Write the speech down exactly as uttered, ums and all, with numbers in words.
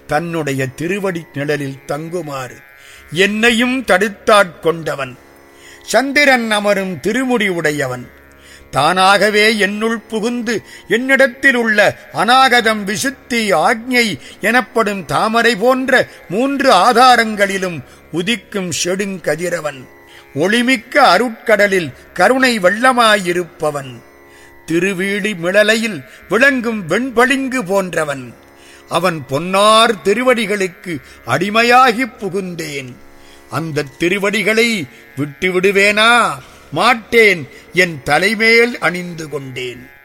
தன்னுடைய திருவடி நிழலில் தங்குமாறு என்னையும் தடுத்தாட்கொண்டவன். சந்திரன் அமரும் திருமுடி உடையவன். தானாகவே என்னுள் புகுந்து என்னிடத்தில் உள்ள அநாகதம், விசுத்தி, ஆக்ஞை எனப்படும் தாமரை போன்ற மூன்று ஆதாரங்களிலும் உதிக்கும் செடுங்கதிரவன். ஒளிமிக்க அருட்கடலில் கருணை வெள்ளமாயிருப்பவன். திருவீழி மிளலையில் விளங்கும் வெண்பளிங்கு போன்றவன். அவன் பொன்னார் திருவடிகளுக்கு அடிமையாகிப் புகுந்தேன். அந்த திருவடிகளை விட்டு விடுவேனா? மாட்டேன். என் தலைமேல் அணிந்து கொண்டேன்.